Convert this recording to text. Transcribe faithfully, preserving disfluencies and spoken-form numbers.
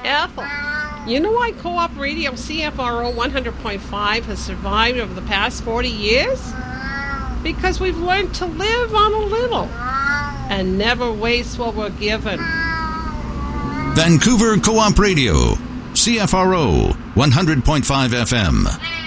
Ethel, you know why Co-op Radio C F R O one hundred point five has survived over the past forty years? Because we've learned to live on a little and never waste what we're given. Vancouver Co-op Radio, C F R O one hundred point five F M.